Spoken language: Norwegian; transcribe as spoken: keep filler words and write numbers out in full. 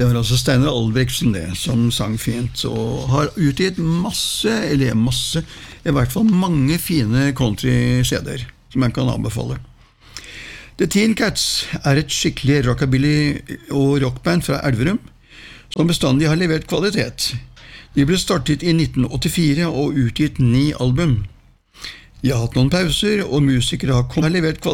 Det var altså Steinar Albrektsen det, som sang fint, og har utgitt masse, eller masse, i hvert fall mange fine country-C D-er, som jeg kan anbefale. The Teen Cats er et skikkelig rockabilly- og rockband fra Elverum, som bestandig har levert kvalitet. De ble startet i nitten åttifire og utgitt ni album. De har hatt noen pauser, og musikere har kommet og levert kvalitet.